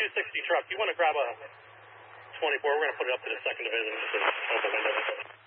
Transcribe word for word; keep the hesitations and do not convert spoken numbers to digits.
sixty truck. You want to grab a twenty-four? We're going to put it up to the second division. Just open window.